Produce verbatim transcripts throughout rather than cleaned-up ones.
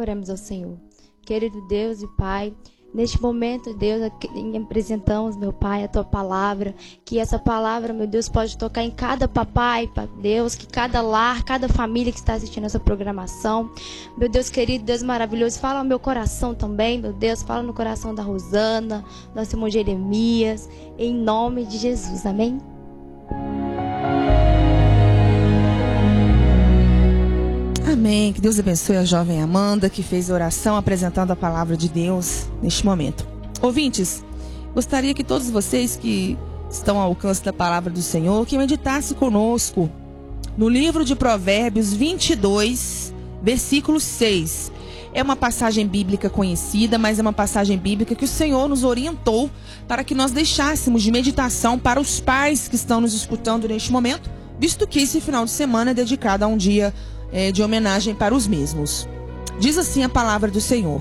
Oremos ao Senhor. Querido Deus e Pai, neste momento, Deus, apresentamos, meu Pai, a Tua palavra, que essa palavra, meu Deus, pode tocar em cada papai, Deus, que cada lar, cada família que está assistindo essa programação. Meu Deus querido, Deus maravilhoso, fala ao meu coração também, meu Deus, fala no coração da Rosana, do nosso irmão Jeremias, em nome de Jesus, amém? Amém. Que Deus abençoe a jovem Amanda, que fez a oração apresentando a palavra de Deus neste momento. Ouvintes, gostaria que todos vocês que estão ao alcance da palavra do Senhor, que meditassem conosco no livro de Provérbios vinte e dois, versículo seis. É uma passagem bíblica conhecida, mas é uma passagem bíblica que o Senhor nos orientou para que nós deixássemos de meditação para os pais que estão nos escutando neste momento, visto que esse final de semana é dedicado a um dia É, de homenagem para os mesmos. Diz assim a palavra do Senhor: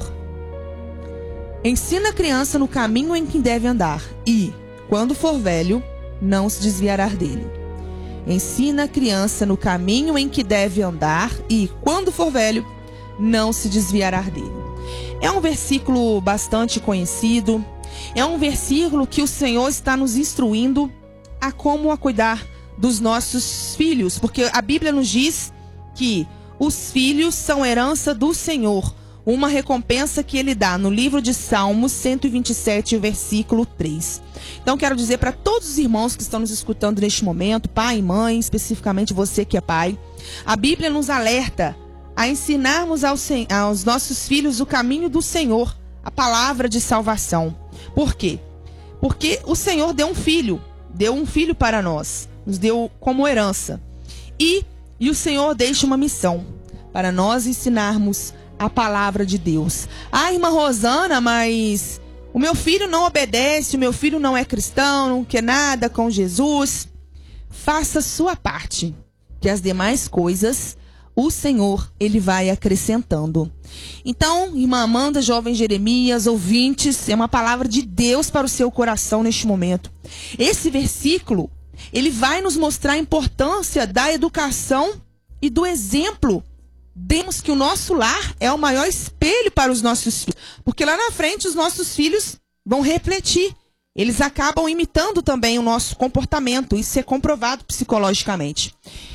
ensina a criança no caminho em que deve andar, e, quando for velho, não se desviará dele. Ensina a criança no caminho em que deve andar, e, quando for velho, não se desviará dele. É um versículo bastante conhecido. É um versículo que o Senhor está nos instruindo a como a cuidar dos nossos filhos, porque a Bíblia nos diz que os filhos são herança do Senhor, uma recompensa que Ele dá no livro de Salmos cento e vinte e sete, versículo três. Então quero dizer para todos os irmãos que estão nos escutando neste momento, pai e mãe, especificamente você que é pai, a Bíblia nos alerta a ensinarmos aos, aos nossos filhos o caminho do Senhor, a palavra de salvação. Por quê? Porque o Senhor deu um filho, deu um filho para nós, nos deu como herança. E E o Senhor deixa uma missão para nós ensinarmos a palavra de Deus. Ah, irmã Rosana, mas o meu filho não obedece, o meu filho não é cristão, não quer nada com Jesus. Faça sua parte, que as demais coisas o Senhor, Ele vai acrescentando. Então, irmã Amanda, jovem Jeremias, ouvintes, é uma palavra de Deus para o seu coração neste momento. Esse versículo, ele vai nos mostrar a importância da educação e do exemplo. Vemos que o nosso lar é o maior espelho para os nossos filhos. Porque lá na frente os nossos filhos vão refletir. Eles acabam imitando também o nosso comportamento. Isso é comprovado psicologicamente.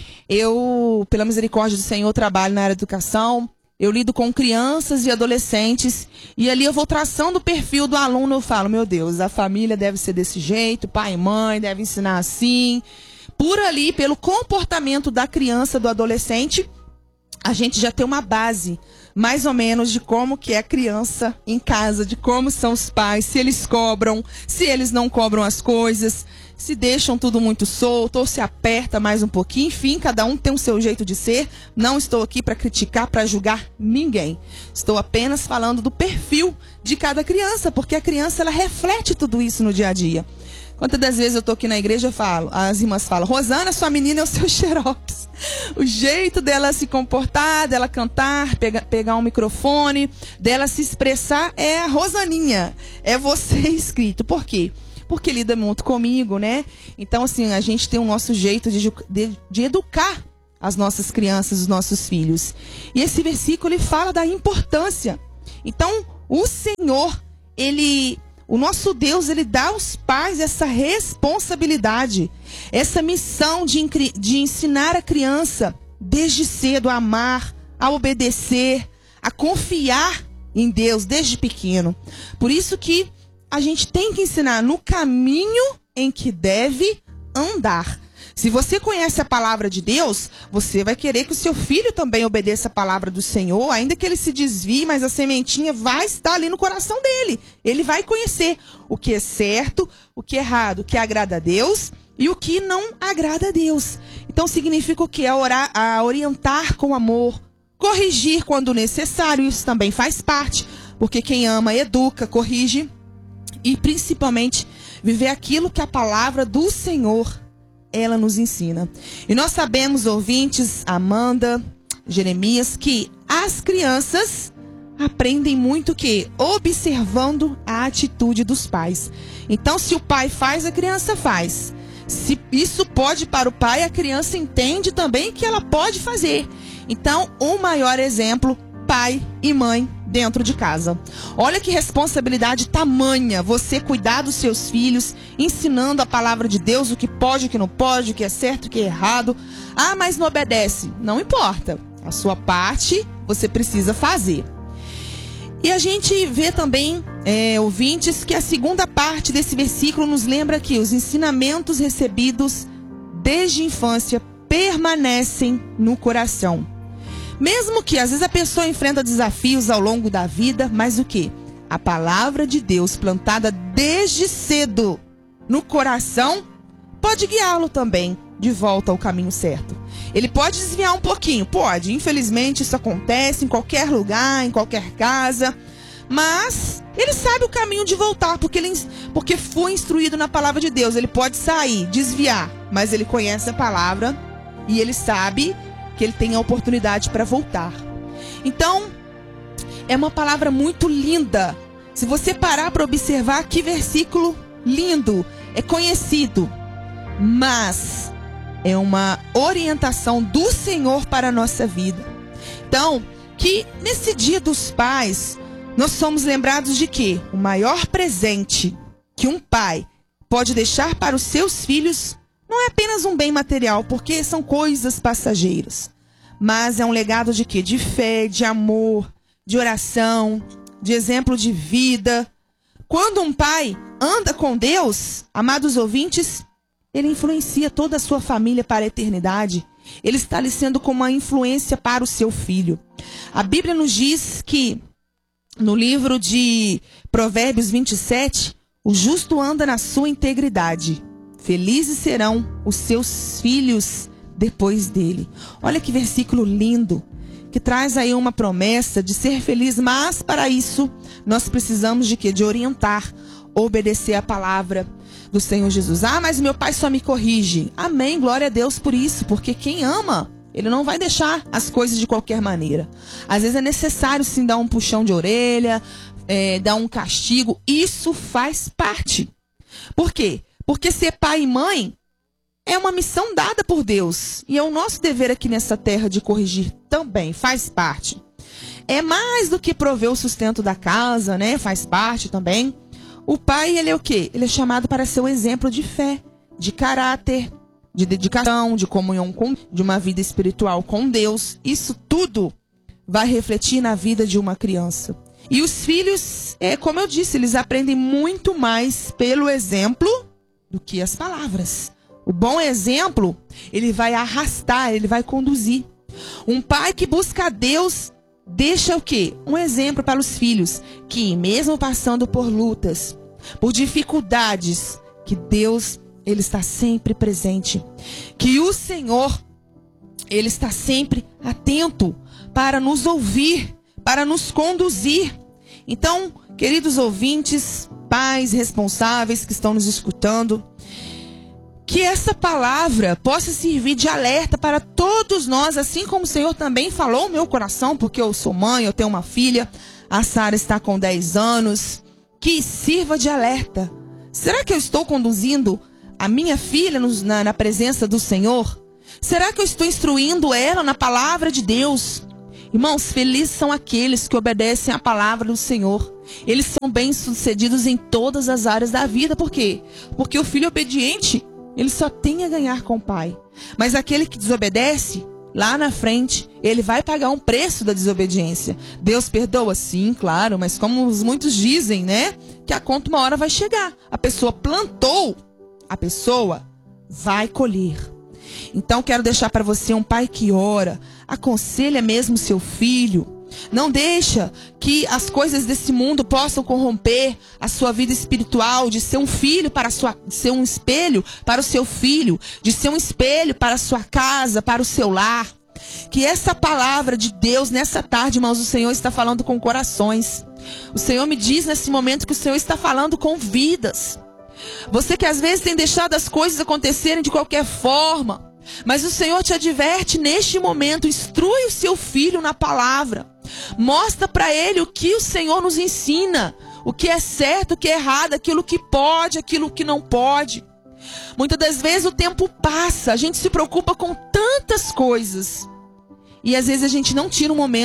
Eu, pela misericórdia do Senhor, trabalho na área de educação. Eu lido com crianças e adolescentes, e ali eu vou traçando o perfil do aluno. Eu falo, meu Deus, a família deve ser desse jeito, pai e mãe devem ensinar assim. Por ali, pelo comportamento da criança, do adolescente, a gente já tem uma base, mais ou menos, de como que é a criança em casa, de como são os pais, se eles cobram, se eles não cobram as coisas, se deixam tudo muito solto ou se aperta mais um pouquinho. Enfim, cada um tem o seu jeito de ser. Não estou aqui para criticar, para julgar ninguém. Estou apenas falando do perfil de cada criança, porque a criança, ela reflete tudo isso no dia a dia. Quantas das vezes eu estou aqui na igreja, eu falo, as irmãs falam, Rosana, sua menina é o seu xerox. O jeito dela se comportar, dela cantar, pega, pegar um microfone, dela se expressar é a Rosaninha. É você escrito. Por quê? Porque lida muito comigo, né? Então, assim, a gente tem o nosso jeito de, de, de educar as nossas crianças, os nossos filhos. E esse versículo, ele fala da importância. Então, o Senhor, ele, o nosso Deus, ele dá aos pais essa responsabilidade, essa missão de, de ensinar a criança, desde cedo, a amar, a obedecer, a confiar em Deus, desde pequeno. Por isso que a gente tem que ensinar no caminho em que deve andar. Se você conhece a palavra de Deus, você vai querer que o seu filho também obedeça a palavra do Senhor, ainda que ele se desvie, mas a sementinha vai estar ali no coração dele. Ele vai conhecer o que é certo, o que é errado, o que agrada a Deus e o que não agrada a Deus. Então significa o quê? A, orar, a orientar com amor, corrigir quando necessário, isso também faz parte, porque quem ama educa, corrige. E principalmente viver aquilo que a palavra do Senhor, ela nos ensina. E nós sabemos, ouvintes, Amanda, Jeremias, que as crianças aprendem muito o quê? Observando a atitude dos pais. Então, se o pai faz, a criança faz. Se isso pode para o pai, a criança entende também que ela pode fazer. Então, o maior exemplo pai e mãe dentro de casa. Olha que responsabilidade tamanha você cuidar dos seus filhos, ensinando a palavra de Deus, o que pode, o que não pode, o que é certo, o que é errado. Ah, mas não obedece. Não importa. A sua parte você precisa fazer. E a gente vê também, é, ouvintes, que a segunda parte desse versículo nos lembra que os ensinamentos recebidos desde a infância permanecem no coração. Mesmo que às vezes a pessoa enfrenta desafios ao longo da vida, mas o que? A palavra de Deus plantada desde cedo no coração pode guiá-lo também de volta ao caminho certo. Ele pode desviar um pouquinho, pode. Infelizmente isso acontece em qualquer lugar, em qualquer casa. Mas ele sabe o caminho de voltar, porque, ele, porque foi instruído na palavra de Deus. Ele pode sair, desviar, mas ele conhece a palavra e ele sabe que ele tem a oportunidade para voltar. Então, é uma palavra muito linda. Se você parar para observar, que versículo lindo, é conhecido, mas é uma orientação do Senhor para a nossa vida. Então, que nesse dia dos pais, nós somos lembrados de que o maior presente que um pai pode deixar para os seus filhos não é apenas um bem material, porque são coisas passageiras, mas é um legado de quê? De fé, de amor, de oração, de exemplo de vida. Quando um pai anda com Deus, amados ouvintes, ele influencia toda a sua família para a eternidade. Ele está ali sendo como uma influência para o seu filho. A Bíblia nos diz que, no livro de Provérbios vinte e sete, o justo anda na sua integridade. Felizes serão os seus filhos depois dele. Olha que versículo lindo, que traz aí uma promessa de ser feliz, mas para isso nós precisamos de quê? De orientar, obedecer a palavra do Senhor Jesus. Ah, mas meu pai só me corrige. Amém, glória a Deus por isso, porque quem ama, ele não vai deixar as coisas de qualquer maneira. Às vezes é necessário sim dar um puxão de orelha, é, dar um castigo. Isso faz parte. Por quê? Porque ser pai e mãe é uma missão dada por Deus. E é o nosso dever aqui nessa terra de corrigir também, faz parte. É mais do que prover o sustento da casa, né? Faz parte também. O pai, ele é o quê? Ele é chamado para ser um exemplo de fé, de caráter, de dedicação, de comunhão com, de uma vida espiritual com Deus. Isso tudo vai refletir na vida de uma criança. E os filhos, é como eu disse, eles aprendem muito mais pelo exemplo do que as palavras. O bom exemplo, ele vai arrastar, ele vai conduzir. Um pai que busca a Deus deixa o quê? Um exemplo para os filhos, que mesmo passando por lutas, por dificuldades, que Deus, ele está sempre presente. Que o Senhor, ele está sempre atento para nos ouvir, para nos conduzir. Então, queridos ouvintes, pais responsáveis que estão nos escutando, que essa palavra possa servir de alerta para todos nós, assim como o Senhor também falou no meu coração, porque eu sou mãe, eu tenho uma filha, a Sara está com dez anos, que sirva de alerta. Será que eu estou conduzindo a minha filha no, na, na presença do Senhor? Será que eu estou instruindo ela na palavra de Deus? Irmãos, felizes são aqueles que obedecem à palavra do Senhor. Eles são bem-sucedidos em todas as áreas da vida. Por quê? Porque o filho obediente, ele só tem a ganhar com o pai. Mas aquele que desobedece, lá na frente, ele vai pagar um preço da desobediência. Deus perdoa? Sim, claro, mas como muitos dizem, né? Que a conta uma hora vai chegar. A pessoa plantou, a pessoa vai colher. Então quero deixar para você um pai que ora, aconselha mesmo seu filho. Não deixa que as coisas desse mundo possam corromper a sua vida espiritual, de ser um filho para a sua, de ser um espelho para o seu filho, de ser um espelho para a sua casa, para o seu lar. Que essa palavra de Deus nessa tarde, irmãos, o Senhor está falando com corações. O Senhor me diz nesse momento que o Senhor está falando com vidas. Você que às vezes tem deixado as coisas acontecerem de qualquer forma, mas o Senhor te adverte neste momento, instrui o seu filho na palavra. Mostra para ele o que o Senhor nos ensina, o que é certo, o que é errado, aquilo que pode, aquilo que não pode. Muitas das vezes o tempo passa, a gente se preocupa com tantas coisas. E às vezes a gente não tira um momento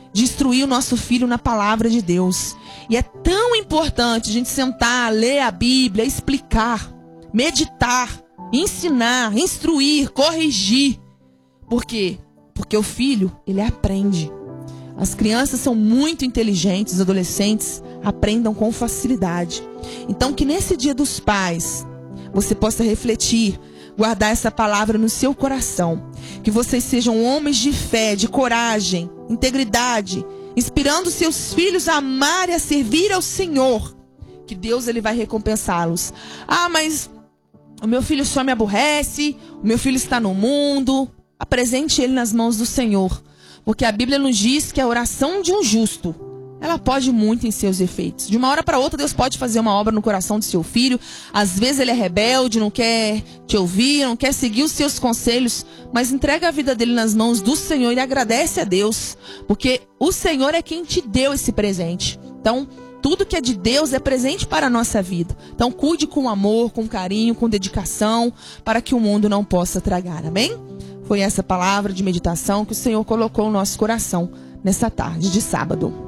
de instruir o nosso filho na palavra de Deus. E é tão importante a gente sentar, ler a Bíblia, explicar, meditar, ensinar, instruir, corrigir. Por quê? Porque o filho, ele aprende. As crianças são muito inteligentes, os adolescentes aprendam com facilidade. Então, que nesse Dia dos Pais, você possa refletir, guardar essa palavra no seu coração. Que vocês sejam homens de fé, de coragem, integridade, inspirando seus filhos a amar e a servir ao Senhor. Que Deus ele vai recompensá-los. Ah, mas o meu filho só me aborrece, o meu filho está no mundo. Apresente ele nas mãos do Senhor. Porque a Bíblia nos diz que a oração de um justo, ela pode muito em seus efeitos. De uma hora para outra, Deus pode fazer uma obra no coração do seu filho. Às vezes ele é rebelde, não quer te ouvir, não quer seguir os seus conselhos. Mas entrega a vida dele nas mãos do Senhor e agradece a Deus. Porque o Senhor é quem te deu esse presente. Então, tudo que é de Deus é presente para a nossa vida. Então, cuide com amor, com carinho, com dedicação, para que o mundo não possa tragar. Amém? Foi essa palavra de meditação que o Senhor colocou no nosso coração nessa tarde de sábado.